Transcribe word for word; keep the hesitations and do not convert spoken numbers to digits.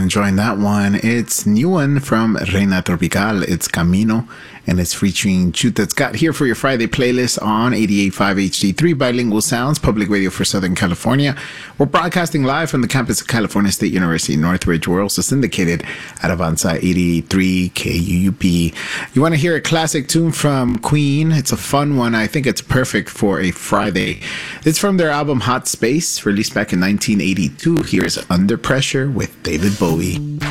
enjoying that one. It's new one from Reina Tropical. It's Camino, and it's featuring Chuta Scott here for your Friday playlist on eighty-eight point five H D three Bilingual Sounds, public radio for Southern California. We're broadcasting live from the campus of California State University in Northridge. We're also syndicated at Avanza eighty-eight point three K U U P. You want to hear a classic tune from Queen? It's a fun one. I think it's perfect for a Friday. It's from their album Hot Space, released back in nineteen eighty-two. Here's Under Pressure with David Bowie.